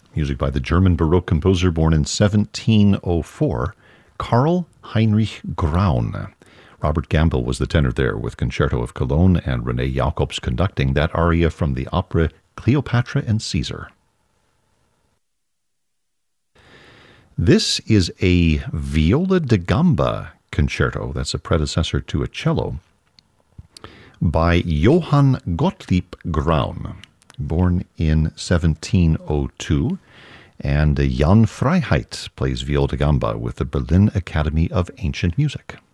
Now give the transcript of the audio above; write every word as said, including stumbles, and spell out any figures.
music by the German Baroque composer born in seventeen oh four, Karl Heinrich Graun. Robert Gamble was the tenor there with Concerto of Cologne and René Jacobs conducting that aria from the opera Cleopatra and Caesar. This is a viola da gamba concerto, that's a predecessor to a cello, by Johann Gottlieb Graun, born in seventeen oh two, and Jan Freiheit plays viola da gamba with the Berlin Academy of Ancient Music.